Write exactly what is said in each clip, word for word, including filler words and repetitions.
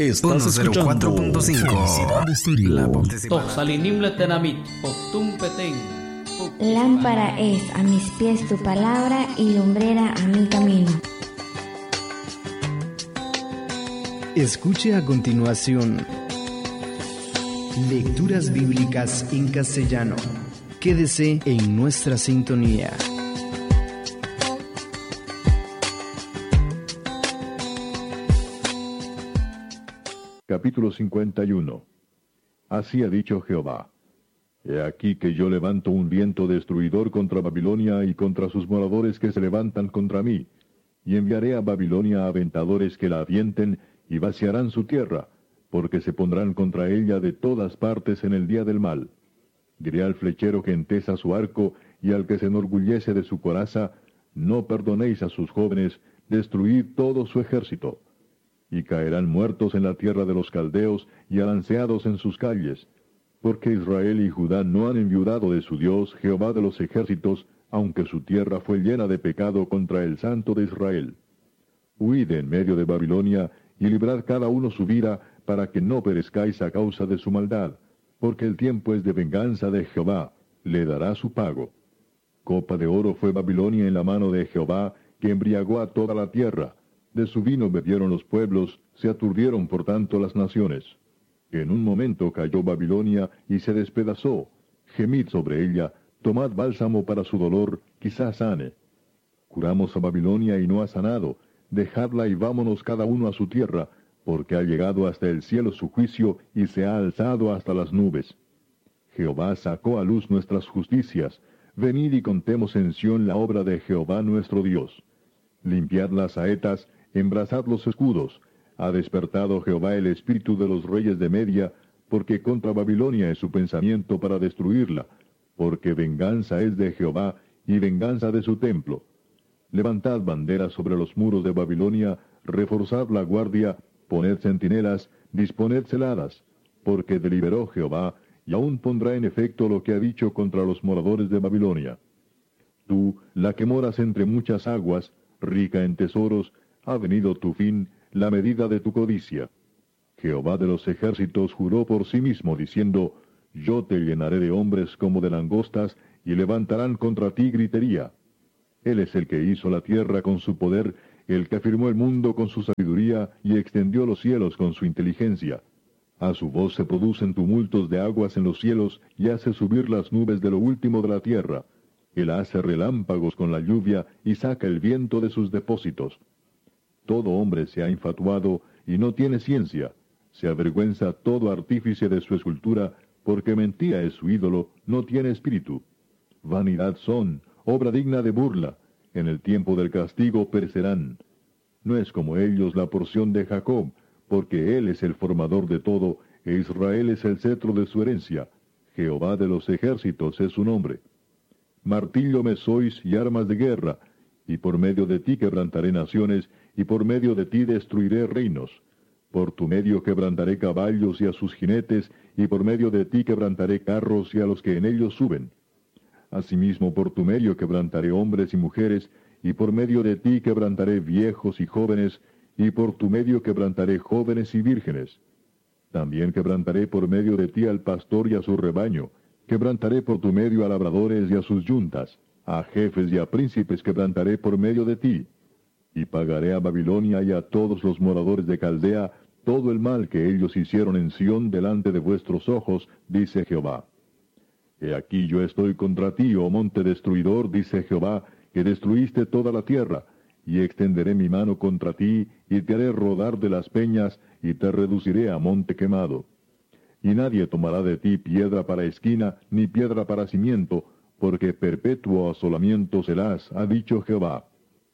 Estás escuchando cuatro punto cinco. La Lámpara es a mis pies tu palabra y lumbrera a mi camino. Escuche a continuación lecturas bíblicas en castellano. Quédese en nuestra sintonía. Capítulo cincuenta y uno. Así ha dicho Jehová: He aquí que yo levanto un viento destruidor contra Babilonia y contra sus moradores que se levantan contra mí, y enviaré a Babilonia aventadores que la avienten y vaciarán su tierra, porque se pondrán contra ella de todas partes en el día del mal. Diré al flechero que entesa su arco y al que se enorgullece de su coraza: No perdonéis a sus jóvenes, destruid todo su ejército. Y caerán muertos en la tierra de los caldeos y alanceados en sus calles, porque Israel y Judá no han enviudado de su Dios, Jehová de los ejércitos, aunque su tierra fue llena de pecado contra el Santo de Israel. Huid en medio de Babilonia, y librad cada uno su vida, para que no perezcáis a causa de su maldad, porque el tiempo es de venganza de Jehová, le dará su pago. Copa de oro fue Babilonia en la mano de Jehová, que embriagó a toda la tierra. De su vino bebieron los pueblos, se aturdieron por tanto las naciones. En un momento cayó Babilonia y se despedazó. Gemid sobre ella, tomad bálsamo para su dolor, quizás sane. Curamos a Babilonia y no ha sanado, dejadla y vámonos cada uno a su tierra, porque ha llegado hasta el cielo su juicio y se ha alzado hasta las nubes. Jehová sacó a luz nuestras justicias. Venid y contemos en Sión la obra de Jehová nuestro Dios. Limpiad las saetas, embrazad los escudos. Ha despertado Jehová el espíritu de los reyes de Media, porque contra Babilonia es su pensamiento para destruirla, porque venganza es de Jehová y venganza de su templo. Levantad banderas sobre los muros de Babilonia, reforzad la guardia, poned centinelas, disponed celadas, porque deliberó Jehová, y aún pondrá en efecto lo que ha dicho contra los moradores de Babilonia. Tú, la que moras entre muchas aguas, rica en tesoros, ha venido tu fin, la medida de tu codicia. Jehová de los ejércitos juró por sí mismo, diciendo: Yo te llenaré de hombres como de langostas, y levantarán contra ti gritería. Él es el que hizo la tierra con su poder, el que afirmó el mundo con su sabiduría, y extendió los cielos con su inteligencia. A su voz se producen tumultos de aguas en los cielos, y hace subir las nubes de lo último de la tierra. Él hace relámpagos con la lluvia, y saca el viento de sus depósitos. Todo hombre se ha infatuado, y no tiene ciencia. Se avergüenza todo artífice de su escultura, porque mentira es su ídolo, no tiene espíritu. Vanidad son, obra digna de burla. En el tiempo del castigo perecerán. No es como ellos la porción de Jacob, porque él es el formador de todo, e Israel es el cetro de su herencia. Jehová de los ejércitos es su nombre. Martillo me sois y armas de guerra, y por medio de ti quebrantaré naciones, y por medio de ti destruiré reinos. Por tu medio quebrantaré caballos y a sus jinetes, y por medio de ti quebrantaré carros y a los que en ellos suben. Asimismo por tu medio quebrantaré hombres y mujeres, y por medio de ti quebrantaré viejos y jóvenes, y por tu medio quebrantaré jóvenes y vírgenes. También quebrantaré por medio de ti al pastor y a su rebaño, quebrantaré por tu medio a labradores y a sus yuntas, a jefes y a príncipes quebrantaré por medio de ti. Y pagaré a Babilonia y a todos los moradores de Caldea todo el mal que ellos hicieron en Sión delante de vuestros ojos, dice Jehová. He aquí yo estoy contra ti, oh monte destruidor, dice Jehová, que destruiste toda la tierra, y extenderé mi mano contra ti, y te haré rodar de las peñas, y te reduciré a monte quemado. Y nadie tomará de ti piedra para esquina, ni piedra para cimiento, porque perpetuo asolamiento serás, ha dicho Jehová.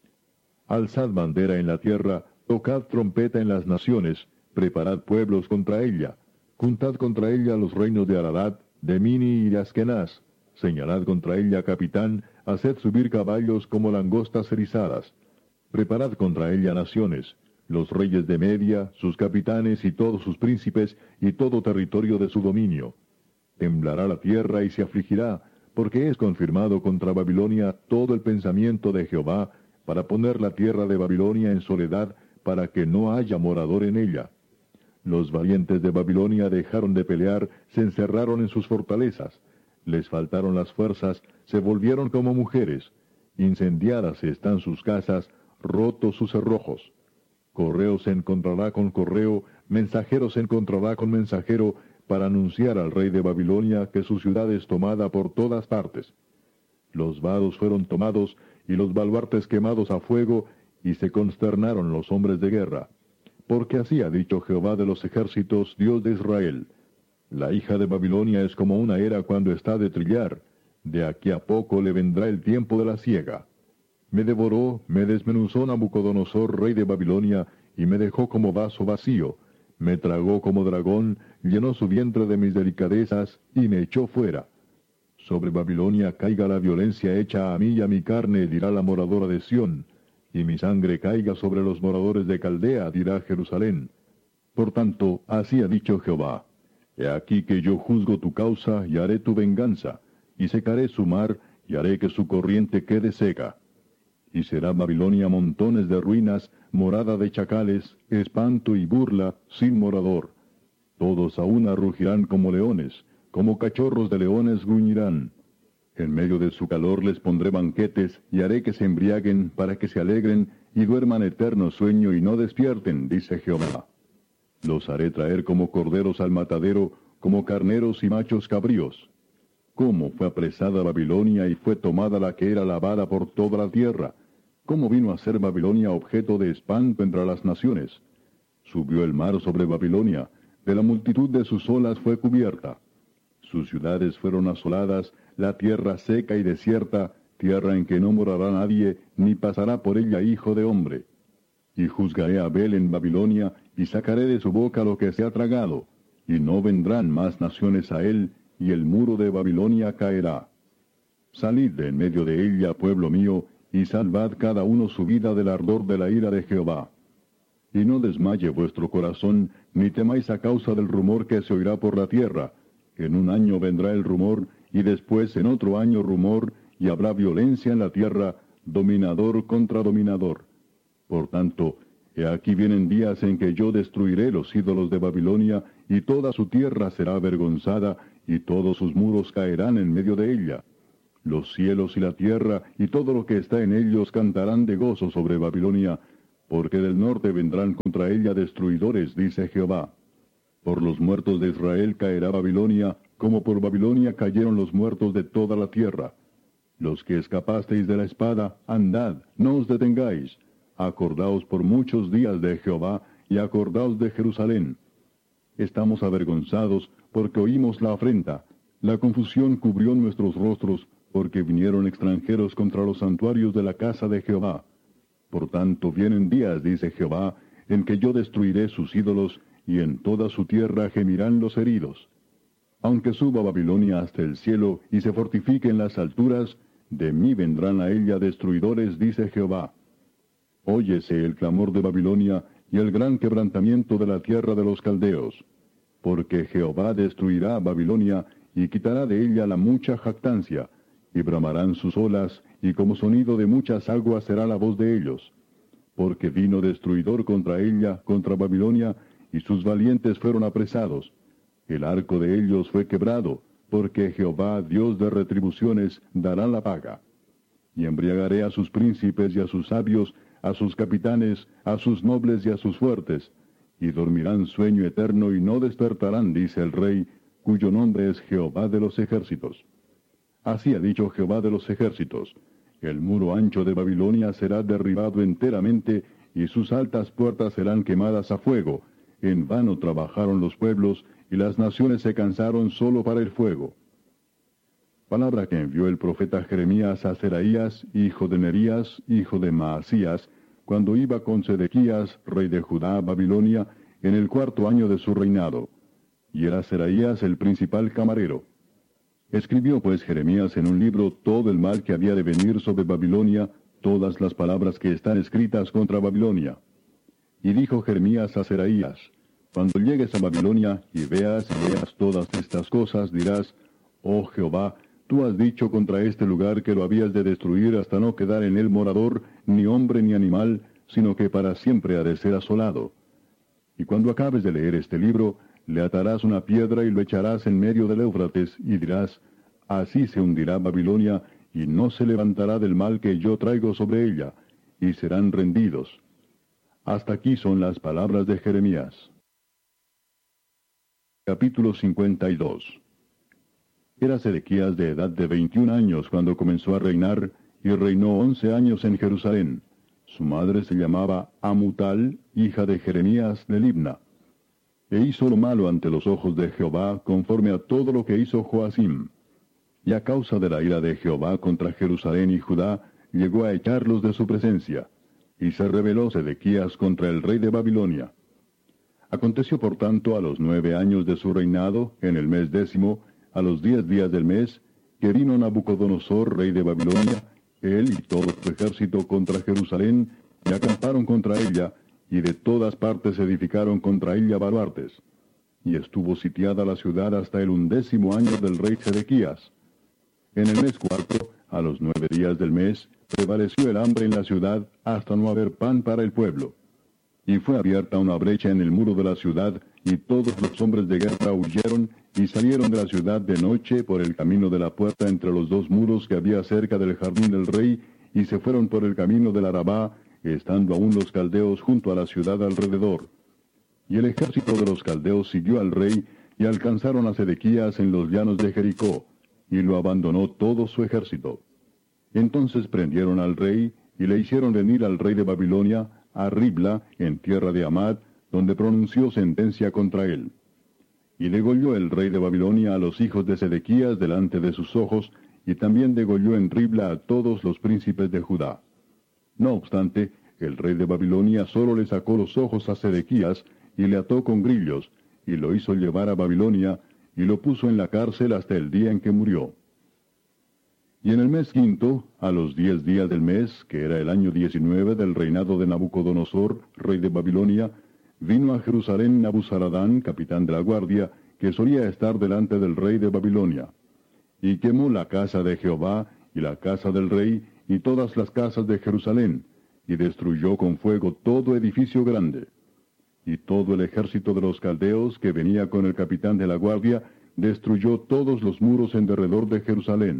Alzad bandera en la tierra, tocad trompeta en las naciones, preparad pueblos contra ella, juntad contra ella los reinos de Ararat, de Mini y de Askenaz, señalad contra ella capitán, haced subir caballos como langostas erizadas. Preparad contra ella naciones, los reyes de Media, sus capitanes y todos sus príncipes, y todo territorio de su dominio. Temblará la tierra y se afligirá, porque es confirmado contra Babilonia todo el pensamiento de Jehová, para poner la tierra de Babilonia en soledad, para que no haya morador en ella. Los valientes de Babilonia dejaron de pelear, se encerraron en sus fortalezas. Les faltaron las fuerzas, se volvieron como mujeres. Incendiadas están sus casas, rotos sus cerrojos. Correo se encontrará con correo, mensajero se encontrará con mensajero, para anunciar al rey de Babilonia que su ciudad es tomada por todas partes. Los vados fueron tomados, y los baluartes quemados a fuego, y se consternaron los hombres de guerra. Porque así ha dicho Jehová de los ejércitos, Dios de Israel: la hija de Babilonia es como una era cuando está de trillar. De aquí a poco le vendrá el tiempo de la siega. Me devoró, me desmenuzó Nabucodonosor, rey de Babilonia, y me dejó como vaso vacío. Me tragó como dragón, llenó su vientre de mis delicadezas, y me echó fuera. Sobre Babilonia caiga la violencia hecha a mí y a mi carne, dirá la moradora de Sión, y mi sangre caiga sobre los moradores de Caldea, dirá Jerusalén. Por tanto, así ha dicho Jehová: he aquí que yo juzgo tu causa, y haré tu venganza, y secaré su mar, y haré que su corriente quede seca. Y será Babilonia montones de ruinas, morada de chacales, espanto y burla, sin morador. Todos a una rugirán como leones, como cachorros de leones gruñirán. En medio de su calor les pondré banquetes, y haré que se embriaguen, para que se alegren, y duerman eterno sueño, y no despierten, dice Jehová. Los haré traer como corderos al matadero, como carneros y machos cabríos. Cómo fue apresada Babilonia, y fue tomada la que era alabada por toda la tierra. Cómo vino a ser Babilonia objeto de espanto entre las naciones. Subió el mar sobre Babilonia, de la multitud de sus olas fue cubierta. Sus ciudades fueron asoladas, la tierra seca y desierta, tierra en que no morará nadie, ni pasará por ella hijo de hombre. Y juzgaré a Abel en Babilonia, y sacaré de su boca lo que se ha tragado, y no vendrán más naciones a él, y el muro de Babilonia caerá. Salid de en medio de ella, pueblo mío, y salvad cada uno su vida del ardor de la ira de Jehová. Y no desmaye vuestro corazón, ni temáis a causa del rumor que se oirá por la tierra. En un año vendrá el rumor, y después en otro año rumor, y habrá violencia en la tierra, dominador contra dominador. Por tanto, he aquí vienen días en que yo destruiré los ídolos de Babilonia, y toda su tierra será avergonzada, y todos sus muros caerán en medio de ella. Los cielos y la tierra, y todo lo que está en ellos, cantarán de gozo sobre Babilonia, porque del norte vendrán contra ella destruidores, dice Jehová. Por los muertos de Israel caerá Babilonia, como por Babilonia cayeron los muertos de toda la tierra. Los que escapasteis de la espada, andad, no os detengáis. Acordaos por muchos días de Jehová, y acordaos de Jerusalén. Estamos avergonzados, porque oímos la afrenta. La confusión cubrió nuestros rostros, porque vinieron extranjeros contra los santuarios de la casa de Jehová. Por tanto vienen días, dice Jehová, en que yo destruiré sus ídolos, y en toda su tierra gemirán los heridos. Aunque suba Babilonia hasta el cielo, y se fortifique en las alturas, de mí vendrán a ella destruidores, dice Jehová. Óyese el clamor de Babilonia, y el gran quebrantamiento de la tierra de los caldeos. Porque Jehová destruirá a Babilonia, y quitará de ella la mucha jactancia, y bramarán sus olas, y como sonido de muchas aguas será la voz de ellos. Porque vino destruidor contra ella, contra Babilonia, y sus valientes fueron apresados. El arco de ellos fue quebrado, porque Jehová, Dios de retribuciones, dará la paga. Y embriagaré a sus príncipes y a sus sabios, a sus capitanes, a sus nobles y a sus fuertes, y dormirán sueño eterno y no despertarán, dice el Rey, cuyo nombre es Jehová de los ejércitos. Así ha dicho Jehová de los ejércitos: el muro ancho de Babilonia será derribado enteramente, y sus altas puertas serán quemadas a fuego. En vano trabajaron los pueblos, y las naciones se cansaron solo para el fuego. Palabra que envió el profeta Jeremías a Seraías, hijo de Nerías, hijo de Maasías, cuando iba con Sedequías, rey de Judá, a Babilonia, en el cuarto año de su reinado. Y era Seraías el principal camarero. Escribió pues Jeremías en un libro todo el mal que había de venir sobre Babilonia, todas las palabras que están escritas contra Babilonia. Y dijo Jeremías a Seraías: cuando llegues a Babilonia y veas y veas todas estas cosas, dirás: oh Jehová, tú has dicho contra este lugar que lo habías de destruir hasta no quedar en él morador, ni hombre ni animal, sino que para siempre ha de ser asolado. Y cuando acabes de leer este libro, le atarás una piedra y lo echarás en medio del Éufrates, y dirás, así se hundirá Babilonia, y no se levantará del mal que yo traigo sobre ella, y serán rendidos. Hasta aquí son las palabras de Jeremías. Capítulo cincuenta y dos. Era Sedequías de edad de veintiún años cuando comenzó a reinar, y reinó once años en Jerusalén. Su madre se llamaba Amutal, hija de Jeremías de Libna. E hizo lo malo ante los ojos de Jehová, conforme a todo lo que hizo Joacim. Y a causa de la ira de Jehová contra Jerusalén y Judá, llegó a echarlos de su presencia. Y se rebeló Sedequías contra el rey de Babilonia. Aconteció por tanto a los nueve años de su reinado, en el mes décimo, a los diez días del mes, que vino Nabucodonosor, rey de Babilonia, él y todo su ejército contra Jerusalén, y acamparon contra ella, y de todas partes edificaron contra ella baluartes. Y estuvo sitiada la ciudad hasta el undécimo año del rey Sedequías. En el mes cuarto, a los nueve días del mes, prevaleció el hambre en la ciudad hasta no haber pan para el pueblo. Y fue abierta una brecha en el muro de la ciudad, y todos los hombres de guerra huyeron, y salieron de la ciudad de noche por el camino de la puerta entre los dos muros que había cerca del jardín del rey, y se fueron por el camino del Arabá, estando aún los caldeos junto a la ciudad alrededor. Y el ejército de los caldeos siguió al rey, y alcanzaron a Sedequías en los llanos de Jericó, y lo abandonó todo su ejército. Entonces prendieron al rey, y le hicieron venir al rey de Babilonia, a Ribla, en tierra de Amad, donde pronunció sentencia contra él. Y degolló el rey de Babilonia a los hijos de Sedequías delante de sus ojos, y también degolló en Ribla a todos los príncipes de Judá. No obstante, el rey de Babilonia solo le sacó los ojos a Sedequías, y le ató con grillos, y lo hizo llevar a Babilonia, y lo puso en la cárcel hasta el día en que murió. Y en el mes quinto, a los diez días del mes, que era el año diecinueve del reinado de Nabucodonosor, rey de Babilonia, vino a Jerusalén Nabuzaradán, capitán de la guardia, que solía estar delante del rey de Babilonia. Y quemó la casa de Jehová, y la casa del rey, y todas las casas de Jerusalén, y destruyó con fuego todo edificio grande. Y todo el ejército de los caldeos que venía con el capitán de la guardia, destruyó todos los muros en derredor de Jerusalén.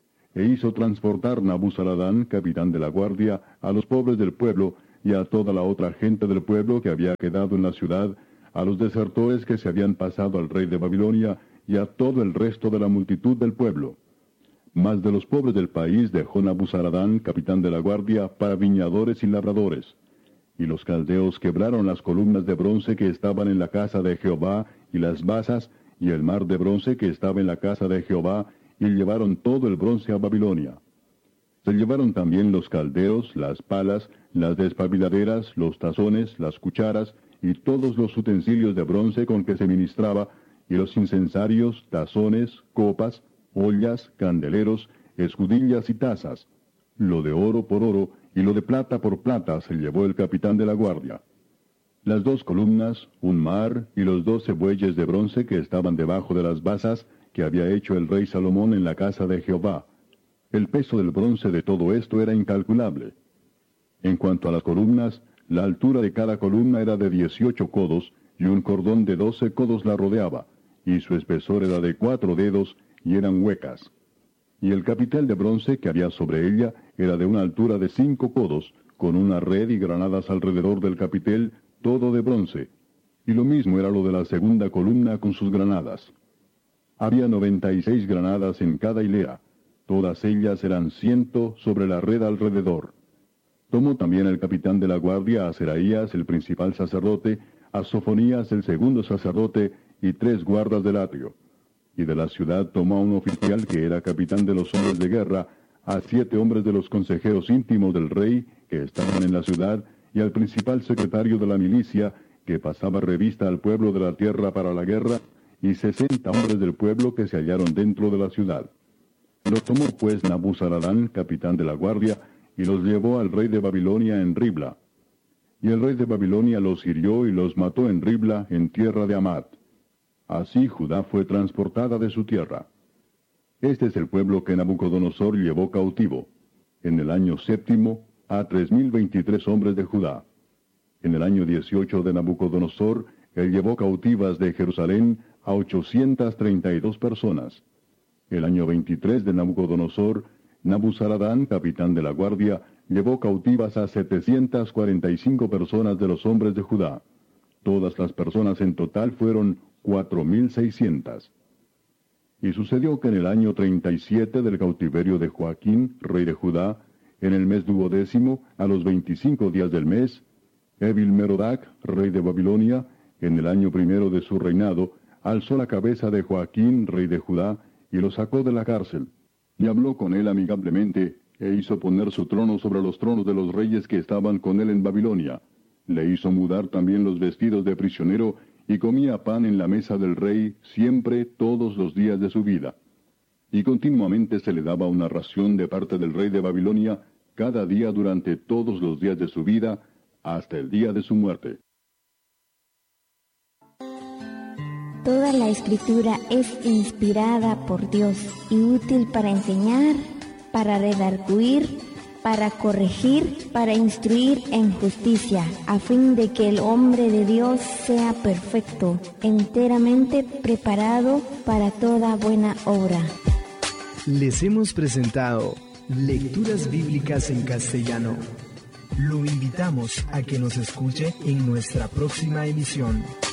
E hizo transportar Nabuzaradán, capitán de la guardia, a los pobres del pueblo, y a toda la otra gente del pueblo que había quedado en la ciudad, a los desertores que se habían pasado al rey de Babilonia, y a todo el resto de la multitud del pueblo. Mas de los pobres del país dejó Nabuzaradán, capitán de la guardia, para viñadores y labradores. Y los caldeos quebraron las columnas de bronce que estaban en la casa de Jehová, y las basas, y el mar de bronce que estaba en la casa de Jehová, y llevaron todo el bronce a Babilonia. Se llevaron también los caldeos, las palas, las despabiladeras, los tazones, las cucharas, y todos los utensilios de bronce con que se ministraba, y los incensarios, tazones, copas, ollas, candeleros, escudillas y tazas. Lo de oro por oro, y lo de plata por plata se llevó el capitán de la guardia. Las dos columnas, un mar, y los doce bueyes de bronce que estaban debajo de las basas, que había hecho el rey Salomón en la casa de Jehová. El peso del bronce de todo esto era incalculable. En cuanto a las columnas, la altura de cada columna era de dieciocho codos, y un cordón de doce codos la rodeaba, y su espesor era de cuatro dedos, y eran huecas. Y el capitel de bronce que había sobre ella era de una altura de cinco codos, con una red y granadas alrededor del capitel, todo de bronce. Y lo mismo era lo de la segunda columna con sus granadas. Había noventa y seis granadas en cada hilera. Todas ellas eran ciento sobre la red alrededor. Tomó también el capitán de la guardia a Seraías, el principal sacerdote, a Sofonías, el segundo sacerdote, y tres guardas del atrio. Y de la ciudad tomó a un oficial que era capitán de los hombres de guerra, a siete hombres de los consejeros íntimos del rey, que estaban en la ciudad, y al principal secretario de la milicia, que pasaba revista al pueblo de la tierra para la guerra, y sesenta hombres del pueblo que se hallaron dentro de la ciudad. Los tomó pues Nabuzaradán, capitán de la guardia, y los llevó al rey de Babilonia en Ribla. Y el rey de Babilonia los hirió y los mató en Ribla, en tierra de Amad. Así Judá fue transportada de su tierra. Este es el pueblo que Nabucodonosor llevó cautivo, en el año séptimo, a tres mil veintitrés hombres de Judá. En el año dieciocho de Nabucodonosor, él llevó cautivas de Jerusalén a ochocientas treinta y dos personas. El año veintitrés de Nabucodonosor, Nabuzaradán, capitán de la guardia, llevó cautivas a setecientas cuarenta y cinco personas de los hombres de Judá. Todas las personas en total fueron cuatro mil seiscientas. Y sucedió que en el año treinta y siete del cautiverio de Joaquín, rey de Judá, en el mes duodécimo, a los veinticinco días del mes, Evil-Merodac, rey de Babilonia, en el año primero de su reinado, alzó la cabeza de Joaquín, rey de Judá, y lo sacó de la cárcel, y habló con él amigablemente, e hizo poner su trono sobre los tronos de los reyes que estaban con él en Babilonia. Le hizo mudar también los vestidos de prisionero, y comía pan en la mesa del rey siempre todos los días de su vida. Y continuamente se le daba una ración de parte del rey de Babilonia, cada día durante todos los días de su vida, hasta el día de su muerte. Toda la Escritura es inspirada por Dios y útil para enseñar, para redarguir, para corregir, para instruir en justicia, a fin de que el hombre de Dios sea perfecto, enteramente preparado para toda buena obra. Les hemos presentado Lecturas Bíblicas en Castellano. Lo invitamos a que nos escuche en nuestra próxima emisión.